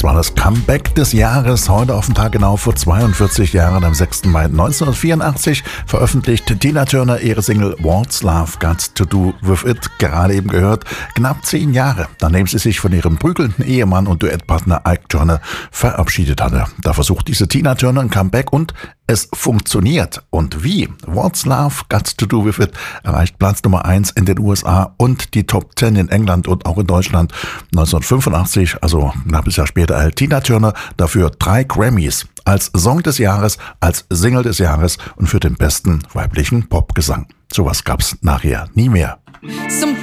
war das Comeback des Jahres. Heute auf den Tag genau vor 42 Jahren, am 6. Mai 1984, veröffentlicht Tina Turner ihre Single What's Love Got to Do With It, gerade eben gehört. Knapp 10 Jahre, nachdem sie sich von ihrem prügelnden Ehemann und Duettpartner Ike Turner verabschiedet hatte. Da versucht diese Tina Turner ein Comeback und es funktioniert. Und wie? What's Love Got to Do With It erreicht Platz Nummer 1 in den USA und die Top 10 in England und auch in Deutschland. 1985, also ein knappes Jahr später, erhält Tina Turner dafür 3 Grammys als Song des Jahres, als Single des Jahres und für den besten weiblichen Popgesang. Sowas gab's nachher nie mehr. Some